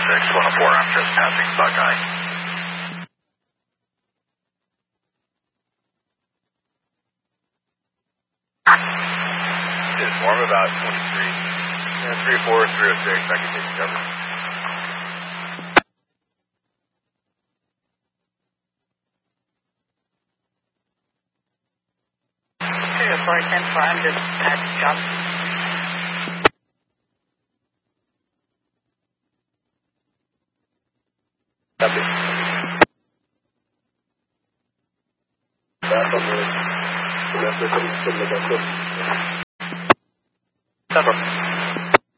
104, I'm just passing Buckeye. It's warm about 23. 34, 306, I can take cover. Sorry, 10-4, I'm just passing Johnson. Copy. Back on the 10-4.